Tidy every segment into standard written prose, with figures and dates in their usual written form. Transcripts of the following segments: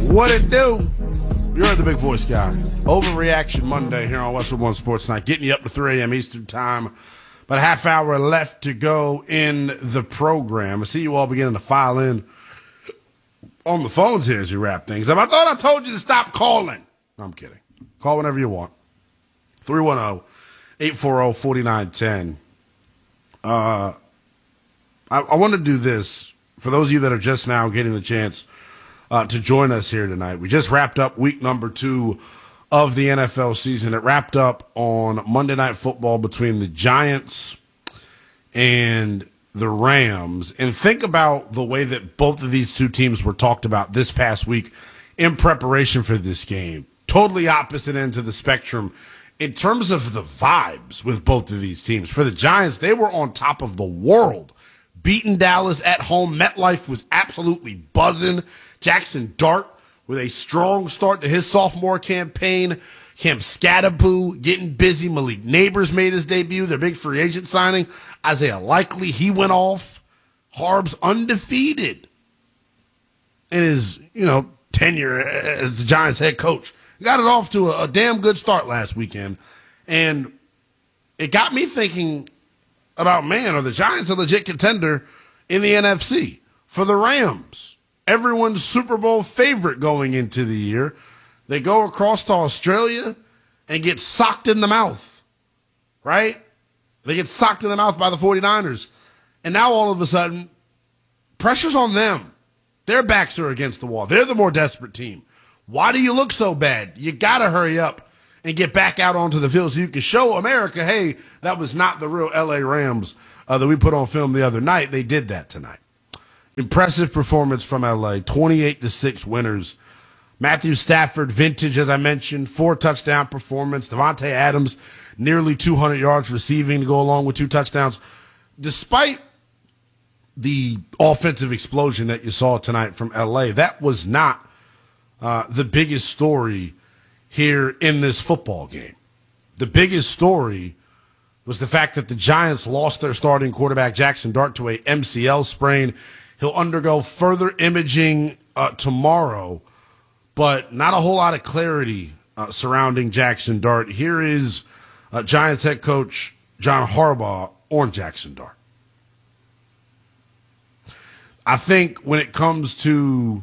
What it do? You're the big voice guy. Overreaction Monday here on Westwood One Sports Night, getting you up to 3 a.m. Eastern Time. About a half hour left to go in the program. I see you all beginning to file in on the phones here as you wrap things up. I thought I told you to stop calling. No, I'm kidding. Call whenever you want. 310-840-4910. I want to do this for those of you that are just now getting the chance to join us here tonight. We just wrapped up week number 2 of the NFL season. It wrapped up on Monday Night Football between the Giants and the Rams. And think about the way that both of these two teams were talked about this past week in preparation for this game. Totally opposite ends of the spectrum in terms of the vibes with both of these teams. For the Giants, they were on top of the world. Beating Dallas at home. MetLife was absolutely buzzing. Jackson Dart with a strong start to his sophomore campaign. Cam Scatterboo getting busy. Malik Neighbors made his debut, their big free agent signing. Isaiah Likely, he went off. Harb's undefeated in his, tenure as the Giants head coach. Got it off to a damn good start last weekend. And it got me thinking about, are the Giants a legit contender in the NFC? For the Rams, everyone's Super Bowl favorite going into the year. They go across to Australia and get socked in the mouth, right? They get socked in the mouth by the 49ers. And now all of a sudden, pressure's on them. Their backs are against the wall. They're the more desperate team. Why do you look so bad? You got to hurry up and get back out onto the field so you can show America, hey, that was not the real L.A. Rams that we put on film the other night. They did that tonight. Impressive performance from L.A., 28-6 winners. Matthew Stafford, vintage, as I mentioned, 4-touchdown performance. Devontae Adams, nearly 200 yards receiving to go along with 2 touchdowns. Despite the offensive explosion that you saw tonight from L.A., that was not the biggest story here in this football game. The biggest story was the fact that the Giants lost their starting quarterback, Jackson Dart, to a MCL sprain. He'll undergo further imaging tomorrow, but not a whole lot of clarity surrounding Jackson Dart. Here is Giants head coach John Harbaugh on Jackson Dart. I think when it comes to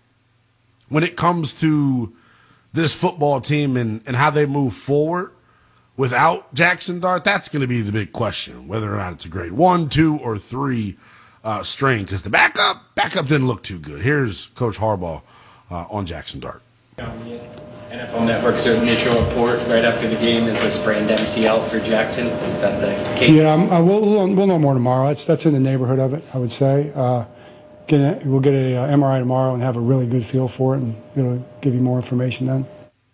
this football team and how they move forward without Jackson Dart, that's going to be the big question, whether or not it's a grade 1, 2, or 3 strain, because the backup didn't look too good. Here's Coach Harbaugh on Jackson Dart. NFL Network's initial report right after the game is a sprained MCL for Jackson. Is that the case? Yeah, we'll know more tomorrow. That's in the neighborhood of it, I would say. We'll get a MRI tomorrow and have a really good feel for it, and it'll give you more information then.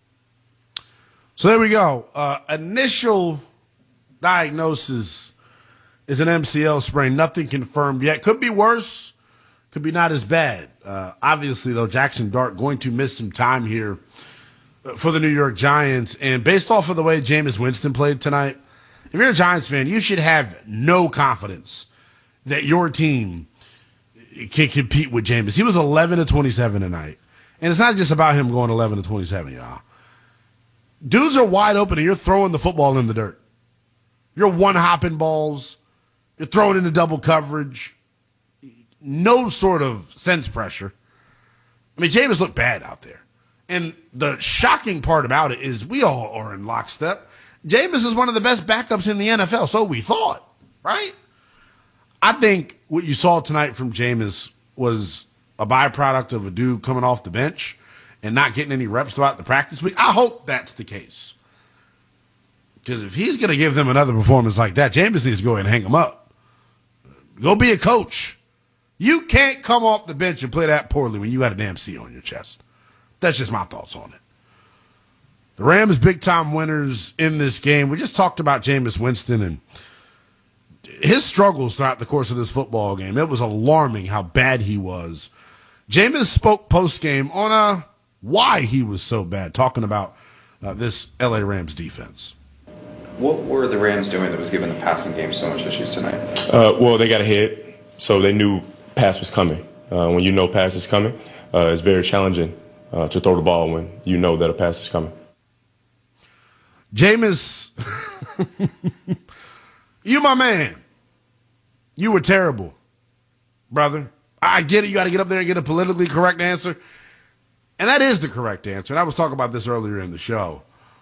So there we go. Initial diagnosis is an MCL sprain. Nothing confirmed yet. Could be worse. Could be not as bad. Obviously, though, Jackson Dart going to miss some time here for the New York Giants. And based off of the way Jameis Winston played tonight, if you're a Giants fan, you should have no confidence that your team can compete with Jameis. He was 11-27 tonight. And it's not just about him going 11-27, y'all. Dudes are wide open and you're throwing the football in the dirt. You're one-hopping balls. You're throwing into double coverage. No sort of sense pressure. I mean, Jameis looked bad out there. And the shocking part about it is we all are in lockstep. Jameis is one of the best backups in the NFL, so we thought, right? I think what you saw tonight from Jameis was a byproduct of a dude coming off the bench and not getting any reps throughout the practice week. I hope that's the case. Because if he's going to give them another performance like that, Jameis needs to go ahead and hang him up. Go be a coach. You can't come off the bench and play that poorly when you got a damn C on your chest. That's just my thoughts on it. The Rams big-time winners in this game. We just talked about Jameis Winston and his struggles throughout the course of this football game. It was alarming how bad he was. Jameis spoke post-game on why he was so bad, talking about this L.A. Rams defense. What were the Rams doing that was giving the passing game so much issues tonight? Well, they got ahead, so they knew pass was coming. When you know pass is coming, it's very challenging to throw the ball when you know that a pass is coming. Jameis, you my man. You were terrible, brother. I get it. You got to get up there and get a politically correct answer. And that is the correct answer. And I was talking about this earlier in the show.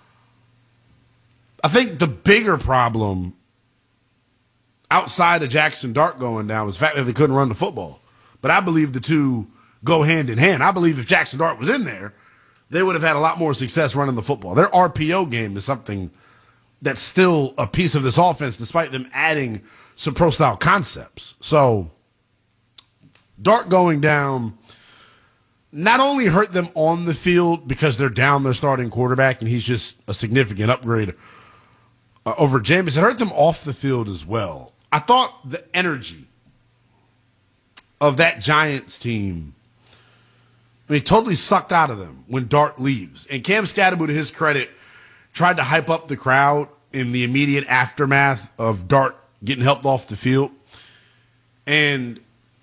I think the bigger problem outside of Jackson Dart going down was the fact that they couldn't run the football. But I believe the two go hand in hand. I believe if Jackson Dart was in there, they would have had a lot more success running the football. Their RPO game is something that's still a piece of this offense, despite them adding some pro-style concepts. So Dart going down not only hurt them on the field because they're down their starting quarterback and he's just a significant upgrade over Jameis, it hurt them off the field as well. I thought the energy of that Giants team, totally sucked out of them when Dart leaves. And Cam Scatterbo, to his credit, tried to hype up the crowd in the immediate aftermath of Dart getting helped off the field. And,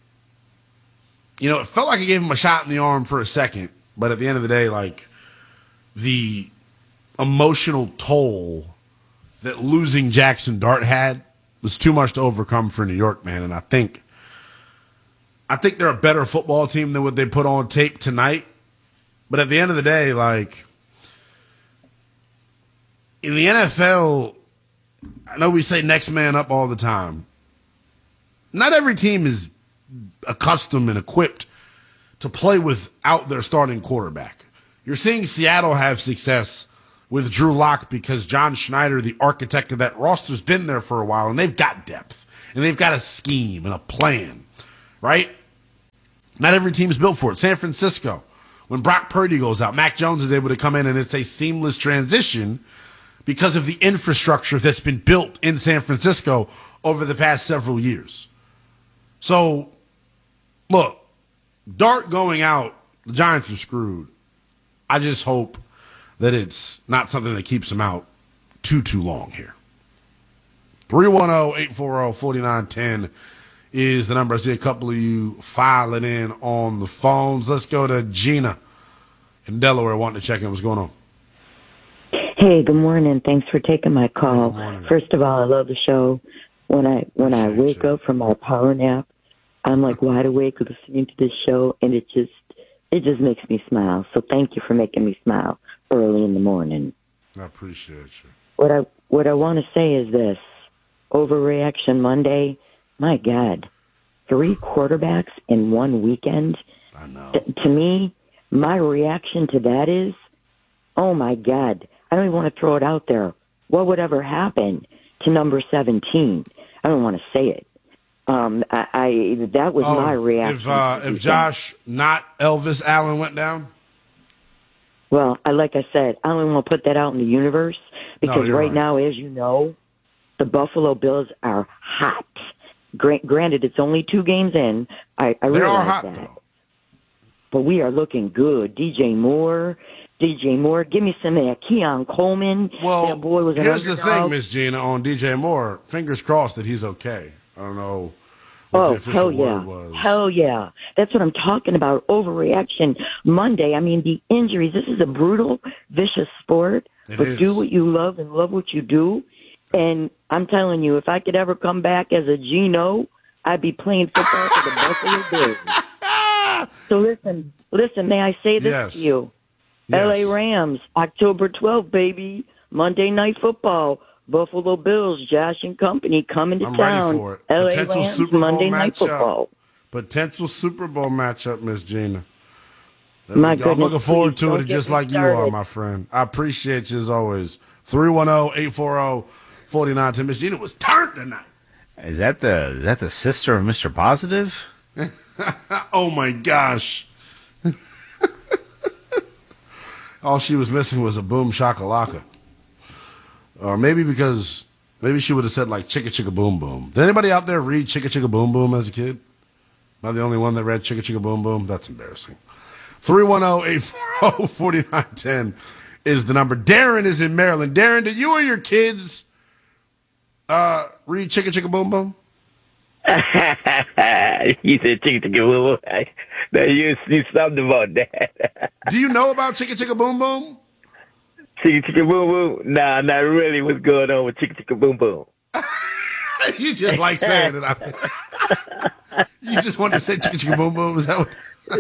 it felt like it gave him a shot in the arm for a second. But at the end of the day, the emotional toll that losing Jackson Dart had was too much to overcome for New York, man. And I think they're a better football team than what they put on tape tonight. But at the end of the day, in the NFL, I know we say next man up all the time. Not every team is accustomed and equipped to play without their starting quarterback. You're seeing Seattle have success with Drew Lock because John Schneider, the architect of that roster, has been there for a while, and they've got depth, and they've got a scheme and a plan, right? Not every team is built for it. San Francisco, when Brock Purdy goes out, Mac Jones is able to come in, and it's a seamless transition because of the infrastructure that's been built in San Francisco over the past several years. So, look, Dart going out, the Giants are screwed. I just hope that it's not something that keeps them out too long here. 310-840-4910 is the number. I see a couple of you filing in on the phones. Let's go to Gina in Delaware wanting to check in. What's going on? Hey, good morning. Thanks for taking my call. Good morning. First of all, I love the show. When I wake up from my power nap, I'm wide awake listening to this show, and it just makes me smile. So thank you for making me smile early in the morning. I appreciate you. What I want to say is this: overreaction Monday. My God, 3 quarterbacks in one weekend. I know. To me, my reaction to that is, oh my God, I don't even want to throw it out there. What would ever happen to number 17? I don't want to say it. That was my reaction. If Josh, not Elvis Allen, went down? Well, like I said, I don't even want to put that out in the universe because you're right right. now, as you know, the Buffalo Bills are hot. Granted, it's only 2 games in. I They realize are hot, that. though. But we are looking good. DJ Moore, give me some of that. Keon Coleman. Well, that boy was an here's the underdog. thing, Miss Gina, on DJ Moore. Fingers crossed that he's okay. I don't know what the Oh, official hell word yeah. was. Hell yeah. That's what I'm talking about. Overreaction Monday. I mean, the injuries. This is a brutal, vicious sport. It But is. do what you love and love what you do. And I'm telling you, if I could ever come back as a Geno, I'd be playing football for the Buffalo Bills. So listen, may I say this Yes. to you? Yes. LA Rams, October 12th, baby. Monday Night Football. Buffalo Bills, Josh and company coming to I'm town. ready for it. LA Potential Rams, Super Bowl Monday Night matchup. Football. Potential Super Bowl matchup, Miss Gina. There My we go. I'm goodness, looking forward please to don't it get just me like you are, started. my friend. I appreciate you as always. 310-840-4910. Miss Gina was turned tonight. Is that the sister of Mr. Positive? Oh, my gosh. All she was missing was a boom shakalaka. Or maybe she would have said chicka chicka boom boom. Did anybody out there read chicka chicka boom boom as a kid? Am I the only one that read chicka chicka boom boom? That's embarrassing. 310-840-4910 is the number. Darren is in Maryland. Darren, did you or your kids read chicka chicka boom boom? He said chicken chicken boom boom. Now you something about that. Do you know about Chicka Chicka Boom Boom? Chicken chicken boom boom. Nah, not really. What's going on with chicken chicken boom boom? You just like saying it. I think. You just wanted to say Chicka Chicka Boom Boom. Is that what?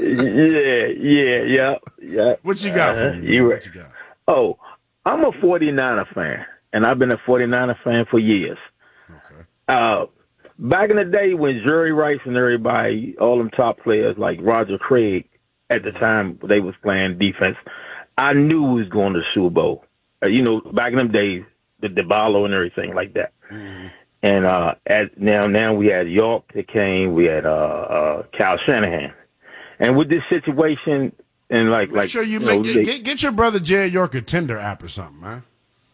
Yeah. What you got for me? You What right. you got? Oh, I'm a 49er fan, and I've been a 49er fan for years. Okay. Back in the day when Jerry Rice and everybody, all them top players like Roger Craig, at the time they was playing defense, I knew we was going to the Super Bowl. Back in them days, the DeBarlo and everything like that. Mm-hmm. And now we had York that came, we had Kyle Shanahan, and with this situation and Make sure you get your brother Jared York a Tinder app or something, man.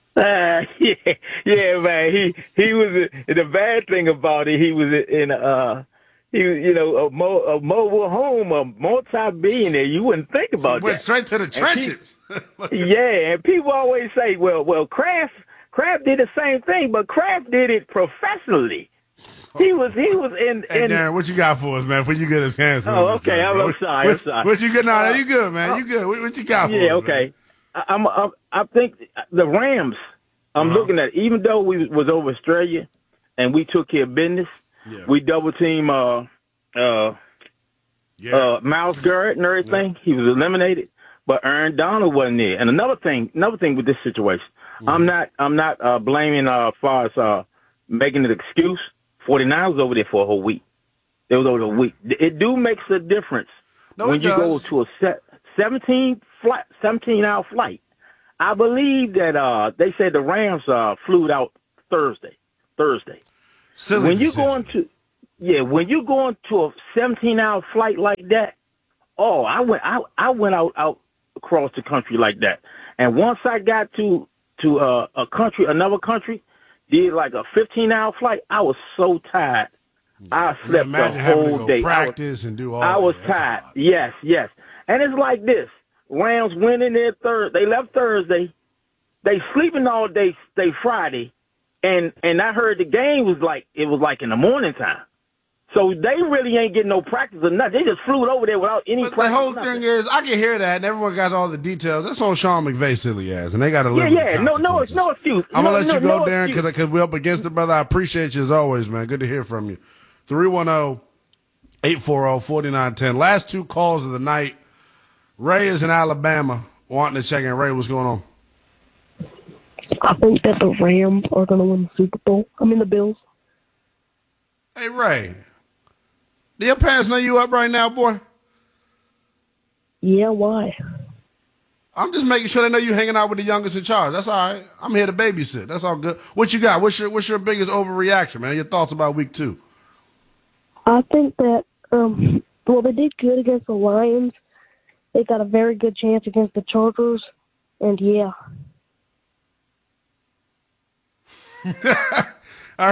Yeah, man. He was the bad thing about it. He was in a mobile home, a multi-billionaire. You wouldn't think about Went that. straight to the trenches. Yeah, and people always say, well, Kraft did the same thing, but Kraft did it professionally. He was in. Hey, Darren, what you got for us, man? Before you get his hands. Oh, okay. I'm sorry. What you got? No, you good, man. You good. What you got for us? Yeah, okay. I think the Rams. I'm looking at, even though we was over Australia and we took care of business, we double team Miles Garrett and everything. He was eliminated, but Aaron Donald wasn't there. And another thing with this situation, I'm not blaming as far as making an excuse. 49 was over there for a whole week. It was over a week. It do makes a difference when you go to a 17-hour flight. I believe that they said the Rams flew out Thursday. Silly when you decision. when you go into a 17-hour flight like that, I went out across the country like that. And once I got to another country, did like a 15-hour flight, I was so tired. I slept the whole day. Practice and do all. I was tired. Yes. And it's like this. Rams went in there Thursday. They left Thursday. They sleeping all day. Stay Friday, and I heard the game was like in the morning time. So they really ain't getting no practice or nothing. They just flew over there without any But practice. the whole thing is, I can hear that, and everyone got all the details. That's on Sean McVay silly ass, and they got to live with the No, it's no excuse. I'm going to let you go, Darren, excuse. because we're up against it, brother. I appreciate you as always, man. Good to hear from you. 310-840-4910. Last two calls of the night. Ray is in Alabama wanting to check in. Ray, what's going on? I think that the Rams are going to win the Super Bowl. The Bills. Hey, Ray. Do your parents know you up right now, boy? Yeah, why? I'm just making sure they know you hanging out with the youngest in charge. That's all right. I'm here to babysit. That's all good. What you got? What's your biggest overreaction, man? Your thoughts about week 2? I think that, they did good against the Lions. They got a very good chance against the Chargers, and yeah. I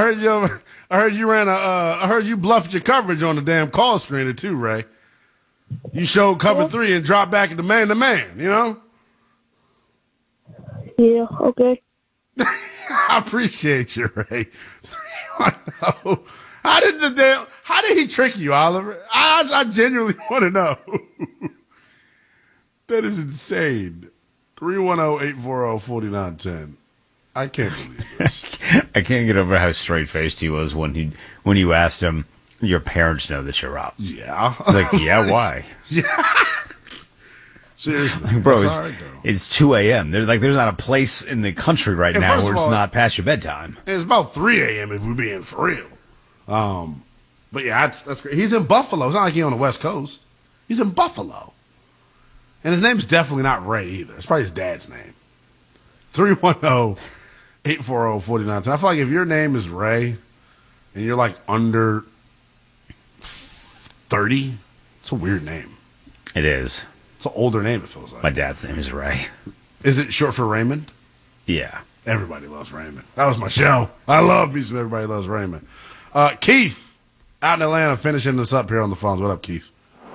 heard you bluffed your coverage on the damn call screener too, Ray. You showed cover 3 and dropped back into man-to-man, you know? Yeah, okay. I appreciate you, Ray. How did he trick you, Oliver? I genuinely want to know. That is insane. 310-840-4910. I can't believe this. I can't get over how straight-faced he was when you asked him, your parents know that you're up. Yeah. Like, yeah, why? Yeah. Seriously. Bro, That's all right, though. it's 2 a.m. There's not a place in the country right And now first where of it's all, not past your bedtime. It's about 3 a.m. if we're being for real. But yeah, that's great. He's in Buffalo. It's not like he's on the West Coast. He's in Buffalo. And his name's definitely not Ray either. It's probably his dad's name. 310-840-4910. I feel like if your name is Ray and you're like under 30, it's a weird name. It is. It's an older name, it feels like. My dad's name is Ray. Is it short for Raymond? Yeah. Everybody loves Raymond. That was my show. I love me some Everybody Loves Raymond. Keith, out in Atlanta, finishing this up here on the phones. What up, Keith?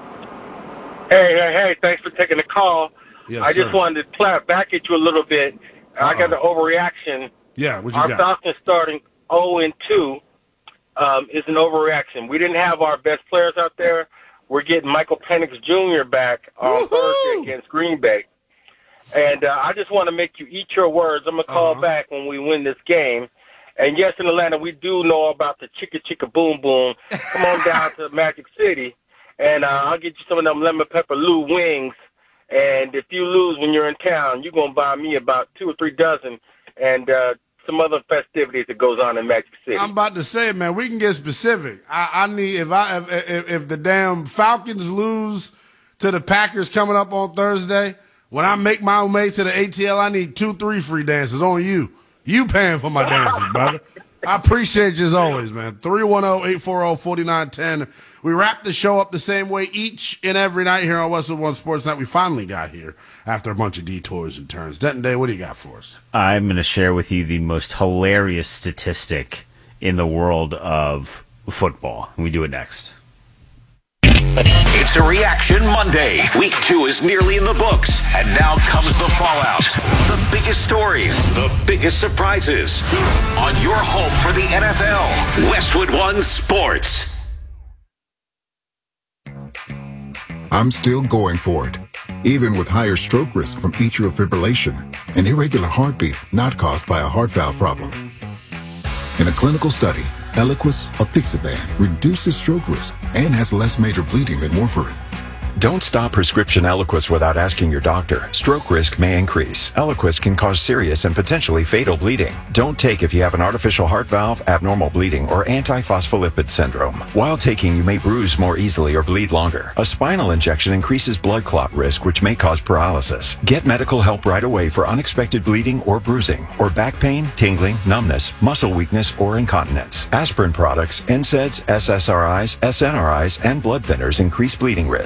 Hey, thanks for taking the call. Yes, I just sir. wanted to clap back at you a little bit. I got an overreaction. Yeah, what you Our got? Falcons starting 0-2, is an overreaction. We didn't have our best players out there. We're getting Michael Penix Jr. back on Thursday against Green Bay. And I just want to make you eat your words. I'm going to call back when we win this game. And yes, in Atlanta, we do know about the chicka chicka boom boom. Come on down to Magic City, and I'll get you some of them lemon pepper Lou wings. And if you lose when you're in town, you're going to buy me about 2 or 3 dozen and some other festivities that goes on in Magic City. I'm about to say, man, we can get specific. I need if the damn Falcons lose to the Packers coming up on Thursday, when I make my way to the ATL, I need 2-3 free dances on you. You paying for my dances, brother. I appreciate you as always, man. 310-840-4910. We wrap the show up the same way each and every night here on Westwood One Sports Night. We finally got here after a bunch of detours and turns. Denton Day, what do you got for us? I'm going to share with you the most hilarious statistic in the world of football. We do it next. It's a Reaction Monday. Week 2 is nearly in the books, and now comes the fallout. The biggest stories, the biggest surprises. On your home for the NFL, Westwood One Sports. I'm still going for it, even with higher stroke risk from atrial fibrillation, an irregular heartbeat not caused by a heart valve problem. In a clinical study, Eliquis apixaban reduces stroke risk and has less major bleeding than warfarin. Don't stop prescription Eliquis without asking your doctor. Stroke risk may increase. Eliquis can cause serious and potentially fatal bleeding. Don't take if you have an artificial heart valve, abnormal bleeding, or antiphospholipid syndrome. While taking, you may bruise more easily or bleed longer. A spinal injection increases blood clot risk, which may cause paralysis. Get medical help right away for unexpected bleeding or bruising, or back pain, tingling, numbness, muscle weakness, or incontinence. Aspirin products, NSAIDs, SSRIs, SNRIs, and blood thinners increase bleeding risk.